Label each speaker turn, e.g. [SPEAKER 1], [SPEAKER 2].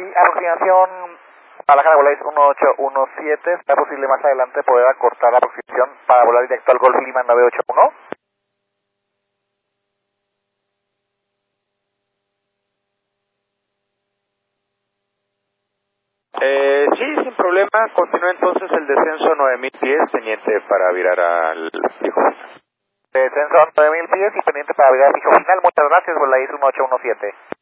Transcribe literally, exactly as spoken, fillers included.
[SPEAKER 1] Sí, aproximación Guadalajara Volaris uno ocho uno siete, ¿será posible más adelante poder acortar la aproximación para volar directo al Golf Lima nueve ocho uno?
[SPEAKER 2] Eh, sí, sin problema. Continúa entonces el descenso nueve mil pies, teniente, para virar al fijo.
[SPEAKER 1] Descenso nueve mil pies y pendiente para virar al fijo final. Muchas gracias, Volaris uno ocho uno siete.